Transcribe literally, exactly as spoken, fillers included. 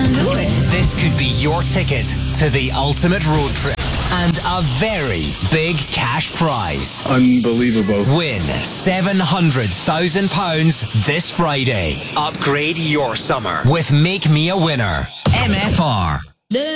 know it. This could be your ticket to the ultimate road trip and a very big cash prize. Unbelievable. Win seven hundred thousand pounds this Friday. Upgrade your summer with Make Me a Winner. M F R.